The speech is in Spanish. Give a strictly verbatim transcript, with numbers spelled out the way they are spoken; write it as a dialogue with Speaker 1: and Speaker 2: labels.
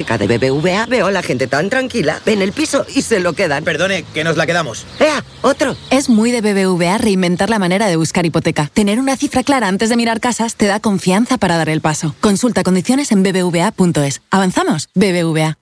Speaker 1: hipoteca de B B V A veo a la gente tan tranquila. Ven el piso y se lo quedan.
Speaker 2: Perdone, que nos la quedamos.
Speaker 1: ¡Ea! ¡Otro!
Speaker 3: Es muy de B B V A reinventar la manera de buscar hipoteca. Tener una cifra clara antes de mirar casas te da confianza para dar el paso. Consulta condiciones en b b v a punto es. ¿Avanzamos? B B V A.